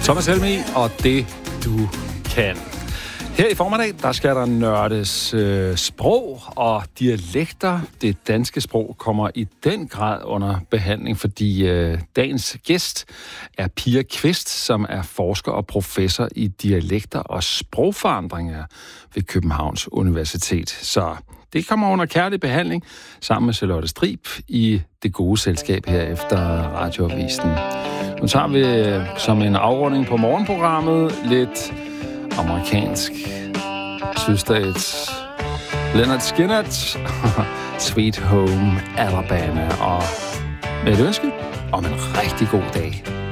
Thomas Helmig og det, du kan. Her i formiddag, der skal der nørdes sprog og dialekter. Det danske sprog kommer i den grad under behandling, fordi dagens gæst er Pia Kvist, som er forsker og professor i dialekter og sprogforandringer ved Københavns Universitet. Så det kommer under kærlig behandling sammen med Charlotte Strib i det gode selskab her efter radioavisen. Nu tager vi som en afrunding på morgenprogrammet lidt amerikansk sydstats Leonard Skinner, Sweet Home Alabama, og med et ønske om en rigtig god dag.